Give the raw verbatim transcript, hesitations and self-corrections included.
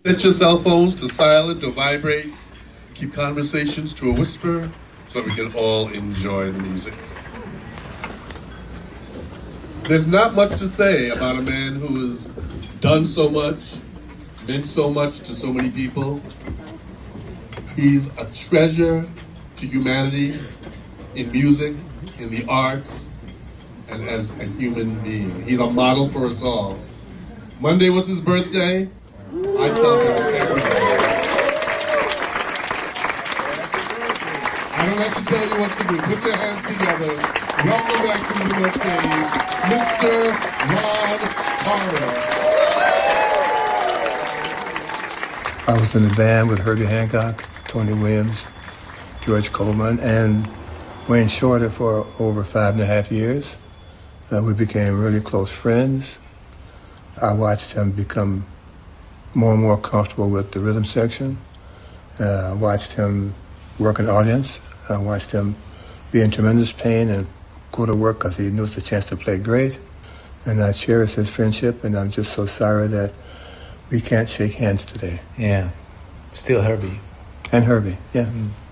Set your cell phones to silent or vibrate. Keep conversations to a whisper so that we can all enjoy the music. There's not much to say about a man who has done so much, meant so much to so many people. He's a treasure to humanity in music, in the arts, and as a human being. He's a model for us all. Monday was his birthday. I celebrated every day. I don't have to tell you what to do. Put your hands together. Welcome back to the New York stage, Mister Rod Torres. I was in the band with Herbie Hancock, Tony Williams, George Coleman, and Wayne Shorter for over five and a half years. Uh, we became really close friends. I watched him become more and more comfortable with the rhythm section. Uh, I watched him work an audience. I watched him be in tremendous pain and go to work because he knew it's a chance to play great. And I cherish his friendship, and I'm just so sorry that we can't shake hands today. Yeah, still Herbie. And Herbie, yeah. Mm.